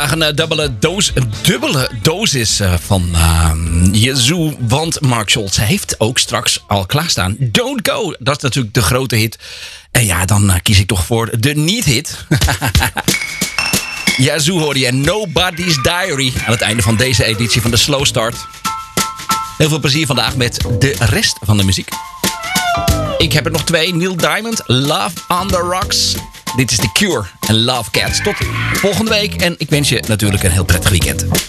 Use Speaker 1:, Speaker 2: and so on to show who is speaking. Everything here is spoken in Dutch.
Speaker 1: Een dubbele dosis van Yazoo. Want Mark Scholz heeft ook straks al klaarstaan. Don't Go. Dat is natuurlijk de grote hit. En ja, dan kies ik toch voor de niet-hit. Yazoo hoorde je. Nobody's Diary. Aan het einde van deze editie van de Slow Start. Heel veel plezier vandaag met de rest van de muziek. Ik heb er nog 2. Neil Diamond, Love on the Rocks. Dit is The Cure en Love Cats. Tot volgende week. En ik wens je natuurlijk een heel prettig weekend.